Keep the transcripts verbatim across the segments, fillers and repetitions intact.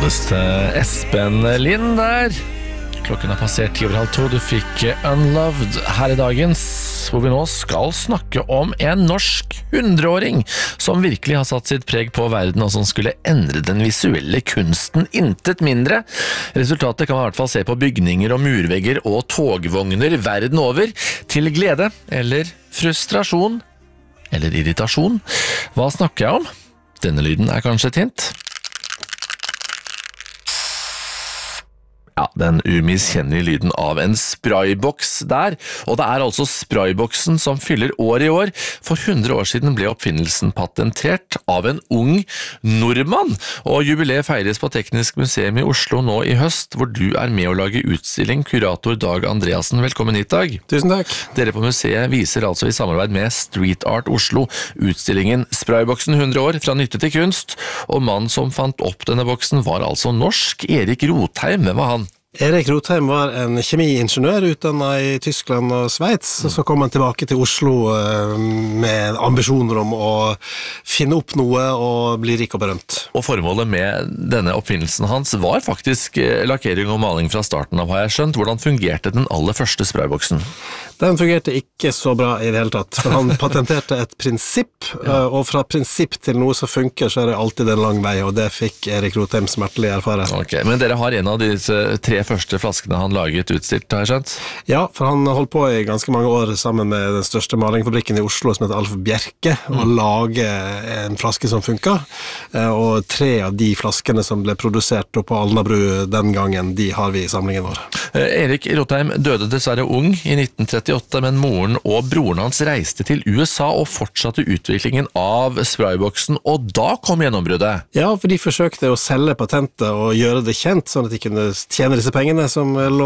Godeste Espen Lind der. Klokken har passert ti over halv to. Du fikk Unloved her i dagens, hvor vi nå skal snakke om en norsk hundreåring som virkelig har satt sitt preg på verden, og som skulle endre den visuelle kunsten intet mindre. Resultatet kan man i hvert fall se på bygninger og murvegger og togvogner verden over, til glede eller frustrasjon eller irritasjon. Hva snakker jeg om? Denne lyden er kanskje et hint. Ja, den umiskjennelige lyden av en sprayboks der, og det er altså sprayboksen som fyller år i år. For hundre år siden ble oppfinnelsen patentert av en ung nordmann, og jubileet feires på Teknisk Museum i Oslo nå i høst, hvor du er med å lage utstilling. Kurator Dag Andreassen, velkommen hit, Dag. Tusen takk. Dere på museet viser altså i samarbeid med Street Art Oslo utstillingen Sprayboksen hundre år, fra nytte til kunst, og mannen som fant opp denne boksen var altså norsk. Erik Rotheim, hvem var han? Erik Rotheim var en kjemiingeniør utdannet i Tyskland og Sveits, og så kom han tilbake til Oslo med ambisjoner om å finne opp noe og bli rik og berømt. Og formålet med denne oppfinnelsen hans var faktisk lakkering og maling fra starten av, har jeg skjønt. Hvordan fungerte den aller første sprayboksen? Den fungerte ikke så bra i det hele tatt, for han patenterte et prinsipp, ja. Og fra prinsipp til noe som funker, så er det alltid en lang vei, og det fikk Erik Rotheim smertelig erfare. Ok, men dere har en av disse tre første flaskene han laget utstilt, har jeg skjønt? Ja, for han holdt på i ganske mange år sammen med den største malingfabrikken i Oslo, som heter Alf Bjerke, mm. og lage en flaske som funker. Og tre av de flaskene som ble produsert på Alnabru den gangen, de har vi i samlingen vår. Erik Rotheim døde dessverre ung i nitten trettiåtte, men moren og broren hans reiste til U S A og fortsatte utviklingen av sprayboksen, og da kom gjennombruddet. Ja, for de forsøkte å selge patentet og gjøre det kjent, sånn at de kunne tjene disse pengene som lå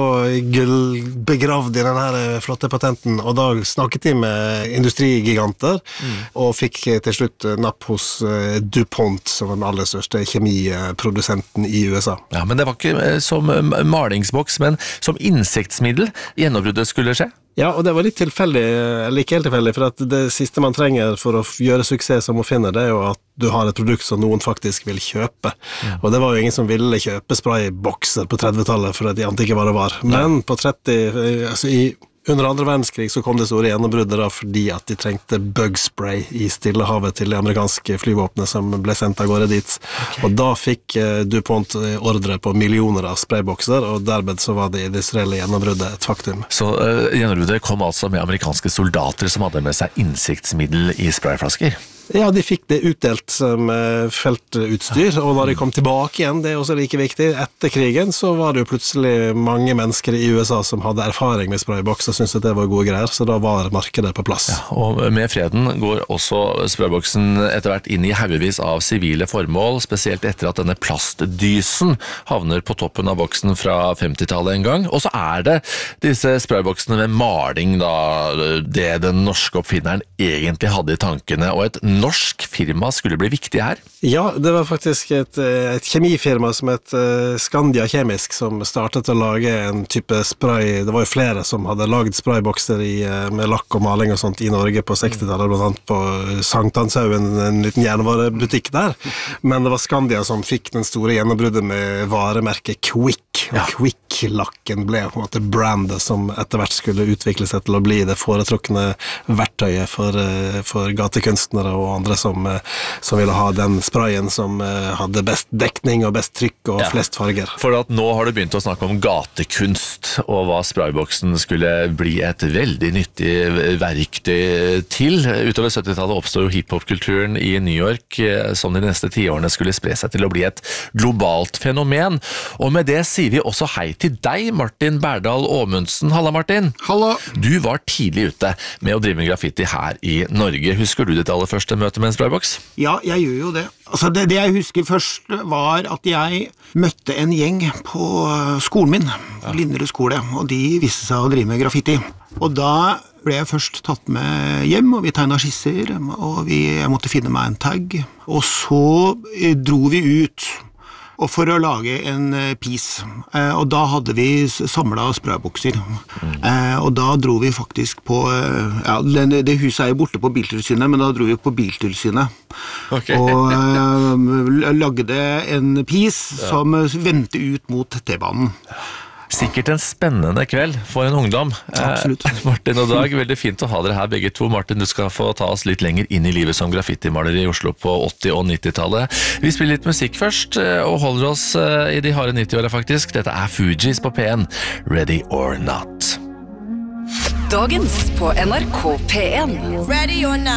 begravd i denne flotte patenten, og da snakket de med industrigiganter, mm. og fikk til slutt napp hos DuPont, som var den aller største kjemiprodusenten i U S A. Ja, men det var ikke som malingsboks, men som insektsmiddel gjennombruddet skulle skje? Ja, og det var litt tilfeldig, eller ikke helt tilfeldig, for at det siste man trenger for å gjøre suksess som oppfinner, det er jo at du har et produkt som noen faktisk vil kjøpe. Ja. Og det var jo ingen som ville kjøpe spraybokser på trettitallet, for at de ante ikke hva det var. Men på tretti, altså i under andre verdenskrig så kom det store gjennombruddet da, fordi at de trengte bugspray i Stillehavet til det amerikanske flyvåpenet som ble sendt av gårde dit. Okay. Og da fikk eh, DuPont ordre på millioner av spraybokser, og dermed så var det industrielle gjennombruddet et faktum. Så uh, gjennombruddet kom altså med amerikanske soldater som hadde med seg insektsmiddel i sprayflasker? Ja, de fikk det utdelt som feltutstyr, og når de kom tilbake igjen, det er også like viktig, etter krigen så var det jo plutselig mange mennesker i U S A som hadde erfaring med sprayboks og syntes at det var gode greier, så da var markedet på plass. Ja, og med freden går også sprayboksen etter hvert inn i haugevis av sivile formål, spesielt etter at denne plastdysen havner på toppen av boksen fra femtitallet en gang, og så er det disse sprayboksene med maling da, det den norske oppfinneren egentlig hadde i tankene, og et norsk firma skulle bli viktig her? Ja, det var faktisk et, et kjemifirma som het Skandia Kjemisk som startet å lage en type spray. Det var jo flere som hadde laget spraybokser i, med lakk og maling og sånt i Norge på sekstitallet, blant annet på Sankthanshaugen, en liten jernvarebutikk der. Men det var Skandia som fikk den store gjennombruddet med varemerket Quick. Og ja. Quick-lakken ble på en måte brandet som etter hvert skulle utvikle seg til å bli det foretrukne verktøyet for, for gatekunstnere og andre som, som ville ha den sprayen som hadde best dekning og best trykk og ja. Flest farger. For at nå har du begynt å snakke om gatekunst, og hva sprayboksen skulle bli et veldig nyttig verktøy til. Utover syttitallet oppstod jo hiphop-kulturen i New York, som de neste tiårene skulle spre seg til å bli et globalt fenomen. Og med det sier vi også hei til deg, Martin Berdal Åmundsen. Halla, Martin. Halla. Du var tidlig ute med å drive med graffiti her i Norge. Husker du ditt aller første møte med en sprayboks? Ja, jeg gjør jo det. Altså, det, det jeg husker først var at jeg møtte en gjeng på skolen min, ja. Linderud skole, og de viste seg å drive med graffiti. Og da ble jeg først tatt med hjem, og vi tegnet skisser, og vi, jeg måtte finne meg en tag. Og så dro vi ut og for å lage en pis. Og da hadde vi samlet spraybokser. Mm. Og da dro vi faktisk på, ja, det, det huset er jo borte på Biltilsynet, men da dro vi på Biltilsynet. Okay. Og lagde en pis ja. Som vendte ut mot T-banen. Sikkert en spennende kveld for en ungdom. Absolutt. Eh, Martin og Dag, veldig fint å ha dere her begge to. Martin, du skal få ta oss litt lenger inn i livet som graffitimaler i Oslo på åtti- og nittitallet. Vi spiller litt musikk først, og holder oss i de harde nitti-åra faktisk. Dette er Fugees på P en. Ready or Not. Dagens på N R K P en. Ready or not.